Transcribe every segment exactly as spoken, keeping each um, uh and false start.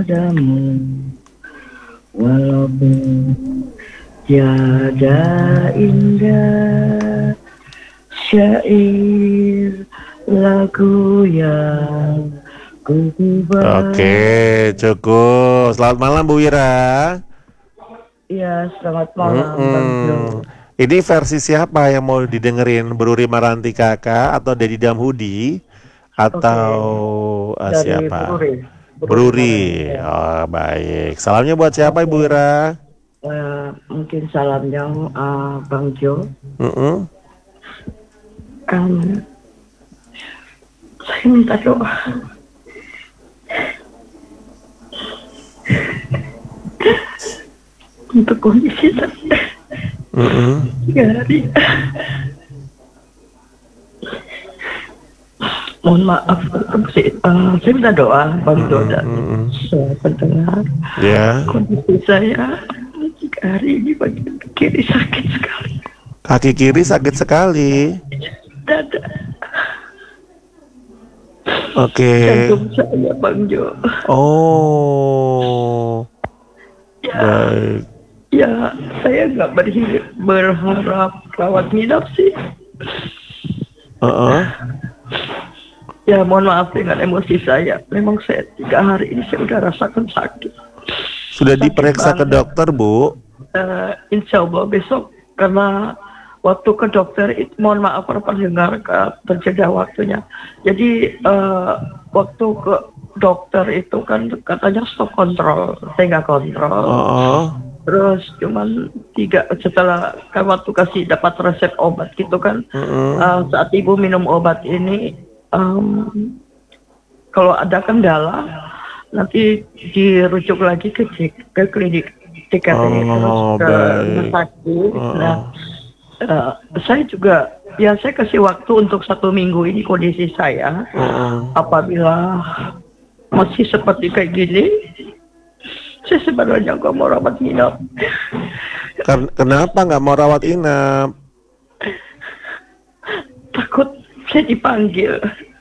padamu, walaupun tiada indah syair lagu yang ku buat. Oke, cukup. Selamat malam Bu Wira. Ya, selamat malam Mm-mm. Bang Jo. Ini versi siapa yang mau didengerin? Bruri Maranti Kakak atau Dedi Damhudi atau uh, Dari siapa? Bruri. Bruri. Maranti, ya. Oh, baik. Salamnya buat siapa Ibu Wira? Eh, mungkin salamnya uh, Bang Jo. Mm-mm. Um, saya minta doa. Untuk kondisi saya. Mm-mm. Tiga hari. Mohon maaf untuk si, uh, saya minta doa Bang Jo dan semua pendengar. Ya. Kondisi saya tiga hari ini bagian kiri sakit sekali. Kaki kiri sakit sekali. Dada. Oke. Jantung saya Bang Jo. Oh. Ya, Baik. ya saya nggak berhi- berharap rawat inap sih. Uh-uh. Ya mohon maaf dengan emosi saya. Memang saya tiga hari ini saya udah rasakan sakit. Sudah Sakit diperiksa ke banget. dokter Bu? Uh, insya Allah besok karena waktu ke dokter itu mohon maaf para pendengar terjeda waktunya. Jadi uh, waktu ke dokter itu kan katanya stop kontrol, saya nggak kontrol. Oh. Terus cuman tiga setelah kan waktu kasih dapat resep obat gitu kan, Uh-uh. uh, saat ibu minum obat ini um, kalau ada kendala nanti dirujuk lagi ke ke klinik T K T Oh, terus ke baik. rumah sakit. Uh-uh. Nah, uh, saya juga ya saya kasih waktu untuk satu minggu ini kondisi saya. Uh-uh. Apabila masih seperti kayak gini, saya sebenarnya nggak mau rawat inap. Ken- Kenapa nggak mau rawat inap? Takut saya dipanggil.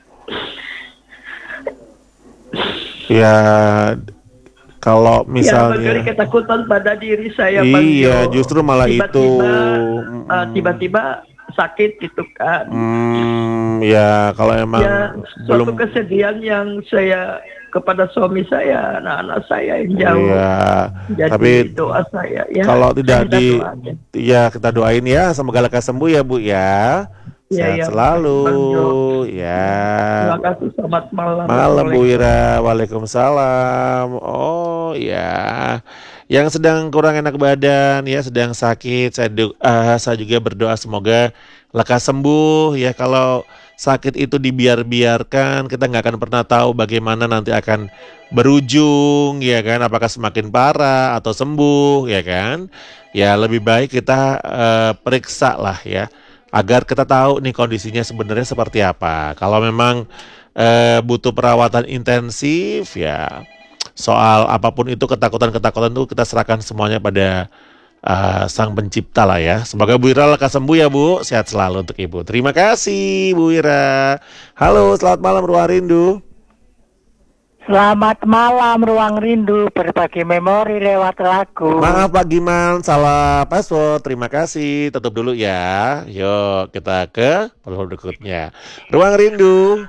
Ya, kalau Ya, misalnya. memberi ketakutan pada diri saya. Iya, Bang Jo. justru malah tiba-tiba, itu. uh, tiba-tiba sakit gitu kan. Hmm, ya kalau emang Ya, suatu belum. kesedihan yang saya kepada suami saya, anak-anak saya yang jauh. Iya, Jadi tapi doa saya ya. kalau tidak saya minta di, doa aja. ya kita doain ya, semoga lekas sembuh ya Bu ya. Ya, Sehat ya, selalu, Bang Jo. ya. Terima kasih, selamat malam. Malam Bu Assalamualaikum. Wira, waalaikumsalam. Oh ya, yang sedang kurang enak badan ya, sedang sakit, saya do- ah, saya juga berdoa semoga lekas sembuh ya. Kalau sakit itu dibiar-biarkan, kita nggak akan pernah tahu bagaimana nanti akan berujung ya kan, apakah semakin parah atau sembuh ya kan. Ya lebih baik kita eh, periksa lah ya, agar kita tahu nih kondisinya sebenarnya seperti apa. Kalau memang eh, butuh perawatan intensif ya, soal apapun itu, ketakutan-ketakutan itu kita serahkan semuanya pada uh, Sang Pencipta lah ya. Semoga Bu Wira lekas sembuh ya Bu. Sehat selalu untuk Ibu. Terima kasih Bu Wira. Halo, selamat malam Ruang Rindu. Selamat malam Ruang Rindu, berbagi memori lewat lagu. Maaf Pak Giman, salah password. Terima kasih. Tutup dulu ya. Yuk kita ke telepon berikutnya. Ruang Rindu.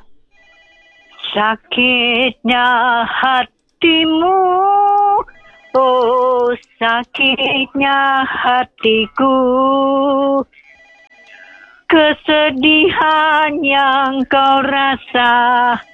Sakitnya hatimu, oh sakitnya hatiku, kesedihan yang kau rasa